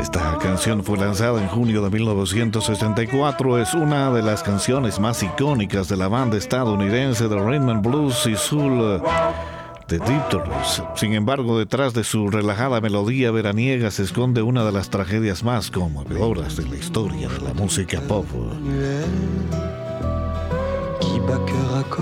Esta canción fue lanzada en junio de 1964. Es una de las canciones más icónicas de la banda estadounidense de Rhythm and Blues y Soul, The Dipters. Sin embargo, detrás de su relajada melodía veraniega se esconde una de las tragedias más conmovedoras de la historia de la música pop.